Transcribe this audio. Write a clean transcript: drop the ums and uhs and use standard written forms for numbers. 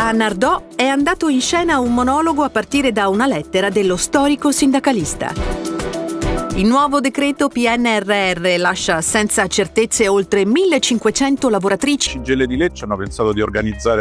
A Nardò è andato in scena un monologo a partire da una lettera dello storico sindacalista. Il nuovo decreto PNRR lascia senza certezze oltre 1.500 lavoratrici. CGIL di Lecce hanno pensato di organizzare